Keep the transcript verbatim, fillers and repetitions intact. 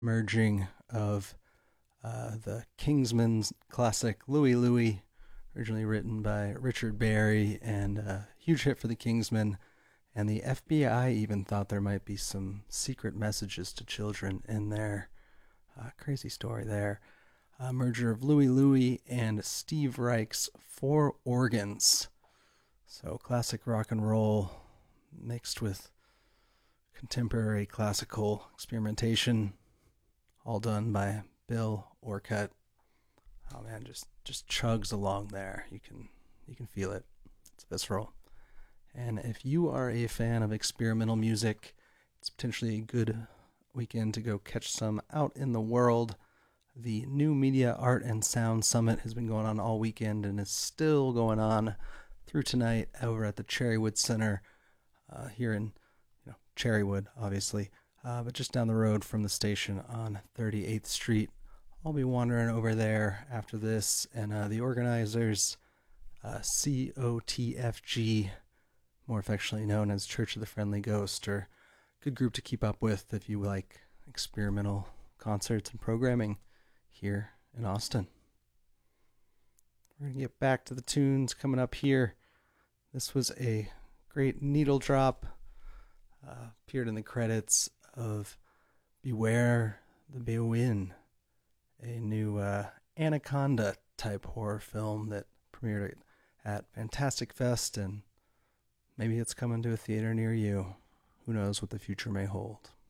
merging of uh, the Kingsmen's classic Louie Louie, originally written by Richard Berry, and a huge hit for the Kingsmen. And the F B I even thought there might be some secret messages to children in there. Uh, crazy story there. A merger of Louie Louie and Steve Reich's Four Organs. So classic rock and roll mixed with contemporary classical experimentation, all done by Bill Orcutt. Oh man, just just chugs along there. You can you can feel it. It's visceral. And if you are a fan of experimental music, it's potentially a good weekend to go catch some out in the world. The New Media Art and Sound Summit has been going on all weekend and is still going on through tonight over at the Cherrywood Center uh, here in you know Cherrywood, obviously, uh, but just down the road from the station on thirty-eighth Street. I'll be wandering over there after this, and uh, the organizers, uh, C O T F G, more affectionately known as Church of the Friendly Ghost, are a good group to keep up with if you like experimental concerts and programming here in Austin. We're going to get back to the tunes coming up here. This was a great needle drop. Uh, appeared in the credits of Beware the Bewin, a new uh, Anaconda-type horror film that premiered at Fantastic Fest, and maybe it's coming to a theater near you. Who knows what the future may hold.